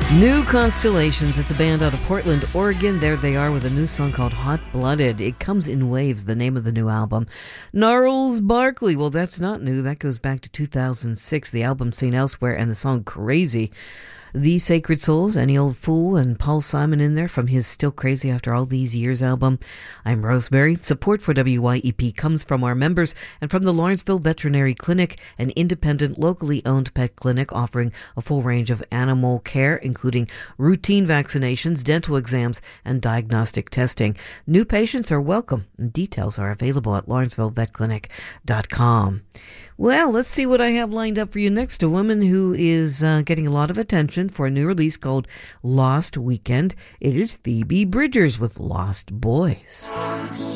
New Constellations. It's a band out of Portland, Oregon. There they are with a new song called Hot Blooded. It comes in waves, the name of the new album. Gnarls Barkley. Well, that's not new. That goes back to 2006. The album Seen Elsewhere and the song Crazy. The Sacred Souls, Any Old Fool, and Paul Simon in there from his Still Crazy After All These Years album. I'm Rosemary. Support for WYEP comes from our members and from the Lawrenceville Veterinary Clinic, an independent, locally owned pet clinic offering a full range of animal care, including routine vaccinations, dental exams, and diagnostic testing. New patients are welcome. Details are available at lawrencevillevetclinic.com. Well, let's see what I have lined up for you next. A woman who is getting a lot of attention for a new release called Lost Weekend. It is Phoebe Bridgers with Lost Boys.